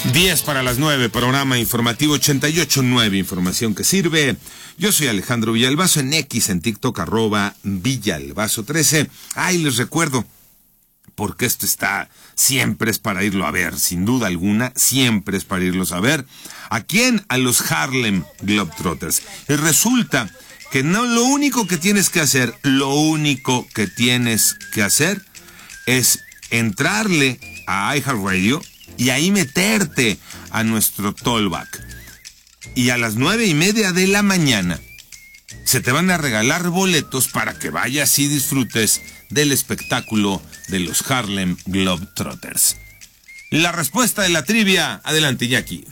10:50, programa informativo 88.9, información que sirve. Yo soy Alejandro Villalbazo, en X, en TikTok, @Villalbazo13. Y les recuerdo, porque esto siempre es para irlo a ver, sin duda alguna, siempre es para irlos a ver. ¿A quién? A los Harlem Globetrotters. Y resulta que lo único que tienes que hacer es entrarle a iHeartRadio y ahí meterte a nuestro Tollback. Y a las 9:30 de la mañana se te van a regalar boletos para que vayas y disfrutes del espectáculo de los Harlem Globetrotters. La respuesta de la trivia, adelante, Jackie.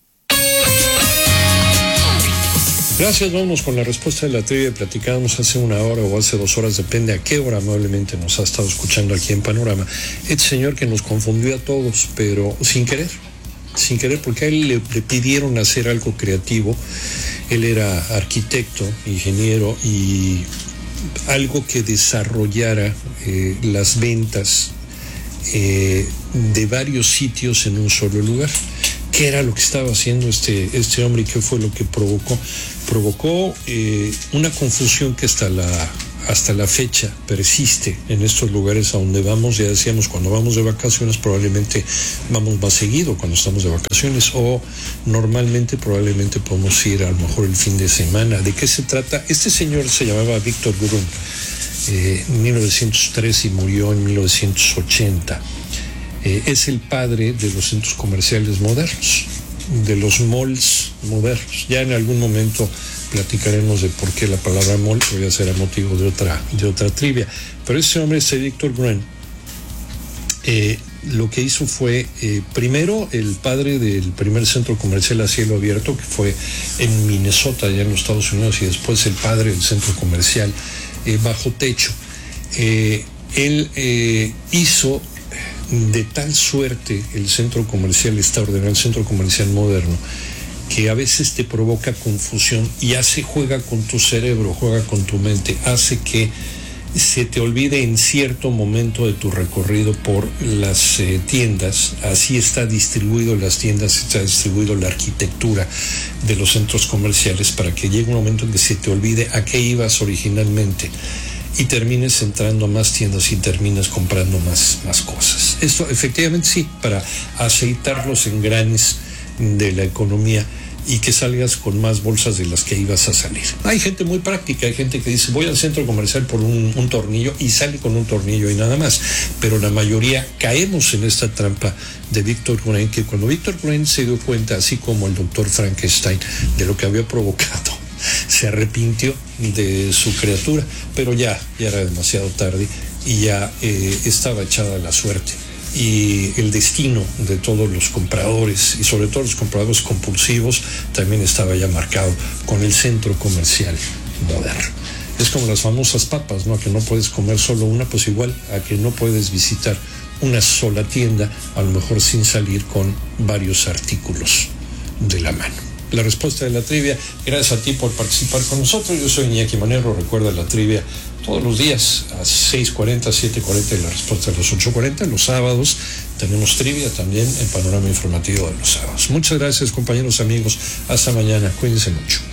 Gracias, vamos con la respuesta de la trivia. Platicábamos hace 1 hora o hace 2 horas, depende a qué hora amablemente nos ha estado escuchando aquí en Panorama. Este señor que nos confundió a todos, pero sin querer, porque a él le pidieron hacer algo creativo. Él era arquitecto, ingeniero, y algo que desarrollara las ventas de varios sitios en un solo lugar. ¿Qué era lo que estaba haciendo este hombre y qué fue lo que provocó? Provocó una confusión que hasta la fecha persiste en estos lugares a donde vamos. Ya decíamos, cuando vamos de vacaciones probablemente vamos más seguido cuando estamos de vacaciones, o normalmente probablemente podemos ir a lo mejor el fin de semana. ¿De qué se trata? Este señor se llamaba Victor Gruen, en 1903 y murió en 1980. Es el padre de los centros comerciales modernos, de los malls modernos. Ya en algún momento platicaremos de por qué la palabra mall, pero ya será motivo de otra trivia. Pero ese hombre, Victor Gruen, lo que hizo fue, primero, el padre del primer centro comercial a cielo abierto, que fue en Minnesota, allá en los Estados Unidos, y después el padre del centro comercial bajo techo. Él hizo de tal suerte el centro comercial está ordenado, el centro comercial moderno, que a veces te provoca confusión y juega con tu cerebro, juega con tu mente, hace que se te olvide en cierto momento de tu recorrido por las tiendas. Así está distribuido las tiendas, está distribuido la arquitectura de los centros comerciales, para que llegue un momento en que se te olvide a qué ibas originalmente y termines entrando a más tiendas y terminas comprando más cosas. Esto efectivamente sí, para aceitar los engranes de la economía y que salgas con más bolsas de las que ibas a salir. Hay gente muy práctica, hay gente que dice voy al centro comercial por un tornillo, y sale con un tornillo y nada más, pero la mayoría caemos en esta trampa de Victor Gruen, que cuando Victor Gruen se dio cuenta, así como el doctor Frankenstein, de lo que había provocado, se arrepintió de su criatura, pero ya era demasiado tarde y ya estaba echada la suerte y el destino de todos los compradores, y sobre todo los compradores compulsivos, también estaba ya marcado con el centro comercial moderno. Es como las famosas papas, ¿no? A que no puedes comer solo una, pues igual a que no puedes visitar una sola tienda, a lo mejor sin salir con varios artículos de la mano. La respuesta de la trivia, gracias a ti por participar con nosotros. Yo soy Iñaki Manero. Recuerda la trivia todos los días a 6:40, 7:40 y la respuesta a las 8:40. Los sábados tenemos trivia también en Panorama Informativo de los sábados. Muchas gracias, compañeros, amigos. Hasta mañana. Cuídense mucho.